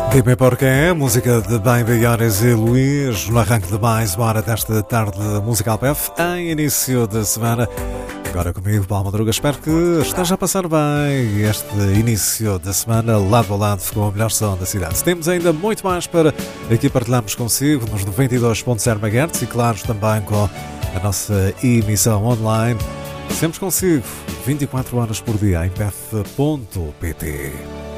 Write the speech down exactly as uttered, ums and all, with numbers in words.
Dime Porquê, música de Bem Viares e Luís, no arranque de mais uma hora desta tarde musical P F, em início de semana. Agora comigo, Paulo Madruga, espero que esteja a passar bem este início da semana, lado a lado com a melhor som da cidade. Temos ainda muito mais para aqui partilharmos consigo nos noventa e dois ponto zero megahertz e claro também com a nossa emissão online, sempre consigo, vinte e quatro horas por dia em P F ponto P T.